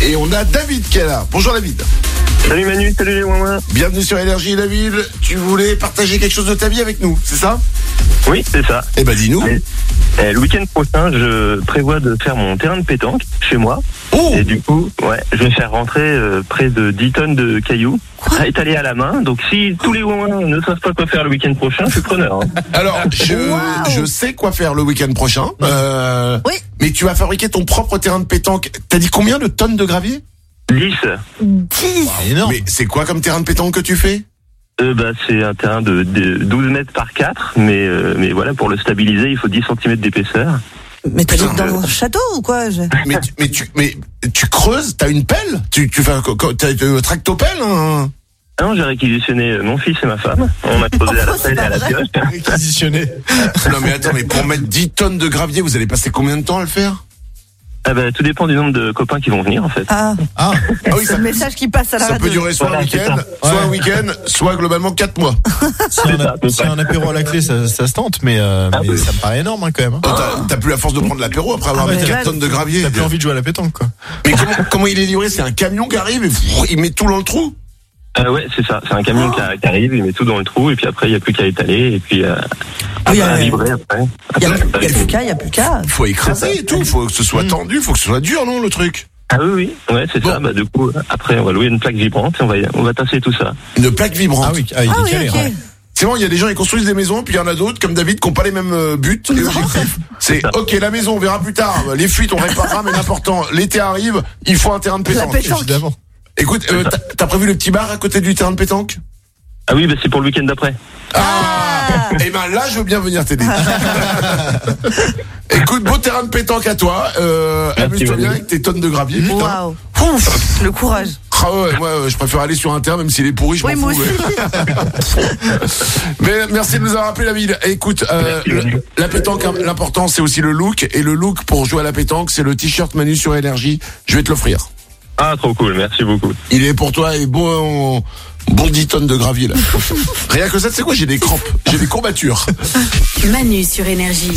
Et on a David qui est là. Bonjour David. Salut Manu, salut les Ouin-Ouin. Bienvenue sur Énergie David. Tu voulais partager quelque chose de ta vie avec nous, c'est ça? Oui, c'est ça. Eh ben dis-nous. Le week-end prochain, je prévois de faire mon terrain de pétanque chez moi. Oh. Et du coup, je vais faire rentrer près de 10 tonnes de cailloux étalés à la main. Donc si tous les Ouin-Ouin ne savent pas quoi faire le week-end prochain, je suis preneur. Alors, je sais quoi faire le week-end prochain. Oui. Mais tu vas fabriquer ton propre terrain de pétanque. T'as dit combien de tonnes de gravier? 10. 10. Énorme. Mais c'est quoi comme terrain de pétanque que tu fais? C'est un terrain de 12 mètres par 4, mais voilà, pour le stabiliser, il faut 10 cm d'épaisseur. Mais t'habites Putain, dans un château ou quoi? Mais tu creuses? T'as une pelle? Tu fais t'as une tractopelle? Hein? Non, j'ai réquisitionné mon fils et ma femme. On a creusé à la pelle et à la pioche. Réquisitionné. Non mais attends, mais pour mettre 10 tonnes de gravier, vous allez passer combien de temps à le faire? Tout dépend du nombre de copains qui vont venir, en fait. Ah, oui, c'est le message qui passe à la ça radio. peut durer soit Voilà, un week-end, c'est soit Ouais. un week-end, soit globalement 4 mois. Si un apéro à la clé, ça se tente, mais oui. ça me paraît énorme quand même. T'as plus la force de prendre l'apéro après avoir mis mais 4 là, tonnes de gravier. T'as plus envie de jouer à la pétanque, quoi. Mais comment il est livré? C'est un camion qui arrive et il met tout dans le trou? Ouais, c'est ça. C'est un camion qui arrive, il met tout dans le trou, et puis après, il n'y a plus qu'à étaler, et puis à livrer après. Il y a plus qu'à. Faut écraser et tout, faut que ce soit tendu, faut que ce soit dur, non, le truc? Ah oui, ouais, c'est ça. Du coup, après, on va louer une plaque vibrante, et on va tasser tout ça. Une plaque vibrante. Ah oui, il est calé. ok. Ouais. C'est bon, il y a des gens qui construisent des maisons, puis il y en a d'autres, comme David, qui n'ont pas les mêmes buts et objectifs. C'est, ok, la maison, on verra plus tard. Les fuites, on réparera, mais l'important, l'été arrive, il faut un terrain de pétanque. La pétanque. Évidemment. Écoute, t'as prévu le petit bar à côté du terrain de pétanque? Ah oui, c'est pour le week-end d'après. Eh ben là, je veux bien venir t'aider. Écoute, beau terrain de pétanque à toi. Amuse-toi bien avec tes tonnes de gravier. Putain. Waouh. Ouf. Le courage. Ah ouais, moi, je préfère aller sur un terrain, même s'il est pourri, je Oui, m'en moi fous. aussi. Mais merci de nous avoir rappelé, David. Écoute, la pétanque, l'important, c'est aussi le look. Et le look pour jouer à la pétanque, c'est le t-shirt Manu sur Énergie. Je vais te l'offrir. Ah, trop cool, merci beaucoup. Il est pour toi et bon 10 tonnes de gravier, là. Rien que ça, tu sais quoi, j'ai des crampes. J'ai des courbatures. Manu sur Énergie.